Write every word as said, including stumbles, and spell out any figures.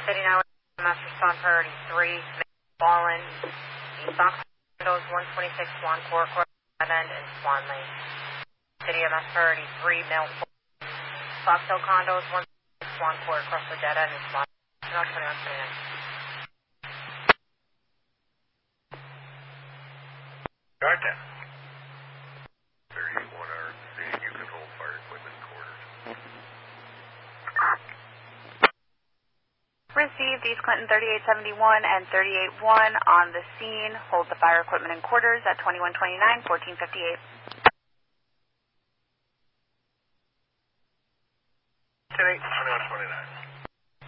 City now, Master Response Priority three, Fallen, East Fox Condos, one twenty-six Swan Court, Dead End, and Swan Lane. City of Master Priority three, Male Fox Hill Condos, one twenty-six Swan Court, across the Dead End, and Swan Lane. No, twenty-one twenty-nine. Gotcha. thirty-one R C, you can hold fire equipment quarters. Received East Clinton thirty-eight seventy-one and thirty-eight one on the scene. Hold the fire equipment in quarters at twenty-one twenty-nine, fourteen fifty-eight. ten eight, twenty-one twenty-nine.